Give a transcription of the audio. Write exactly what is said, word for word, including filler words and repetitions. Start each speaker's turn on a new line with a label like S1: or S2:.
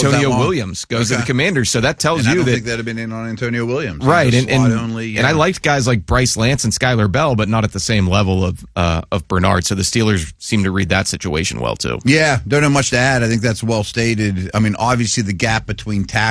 S1: Antonio
S2: long?
S1: Williams goes
S2: Okay.
S1: to the Commanders. So that tells
S2: And I
S1: you
S2: don't
S1: that
S2: think that'd have been in on Antonio Williams.
S1: right,
S2: He was
S1: and and,
S2: slot only, yeah.
S1: and I liked guys like Bryce Lance and Skylar Bell, but not at the same level of uh, of Bernard. So the Steelers seem to read that situation well too.
S2: Yeah, don't have much to add. I think that's well stated. I mean, obviously the gap between tackles